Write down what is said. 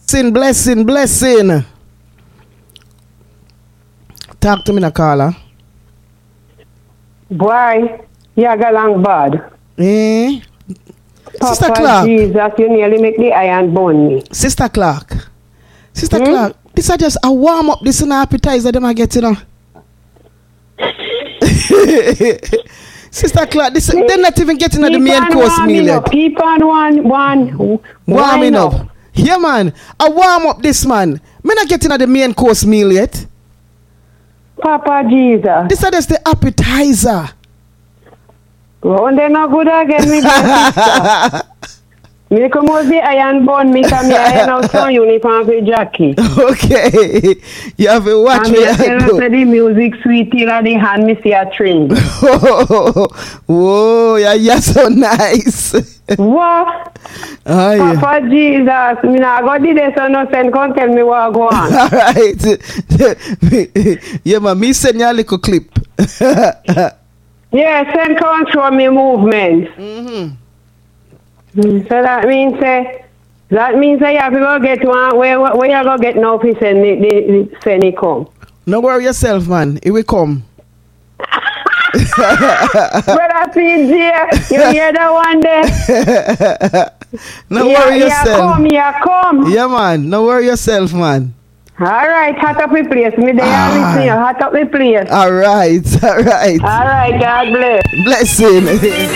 Blessing. Talk to me, Nakala. Boy, you got long bad. Sister Papa Clark. Jesus, you nearly make the iron burn me. Sister Clark, this is just a warm up. This is an appetizer them I get, you know. Sister Clark, they're not even getting at the main course meal yet. Keep on warming up. Yeah, man. I warm up this, man. Me not getting at the main course meal yet. Papa Jesus. This is just the appetizer. Oh, they're not good again, me sister. Me come out the iron bun, me come here and I'll show uniform for Jackie. Okay. You have to watch me. And the music sweet till the hand me see a train. Whoa, you're so nice. What? Oh, Papa Jesus, me not go do this so no send come tell me what go on. All right. Yeah, man, me send you a little clip. Yeah, send come show me movement. So that means you have to go get one where you go get no fish and it come. No worry yourself, man. It will come. Brother PG, you hear that one there? No worry yourself. Come. Yeah, man. No worry yourself, man. All right, hot up the place. Me there listening. Hot up the place. All right. All right, God bless. Blessing.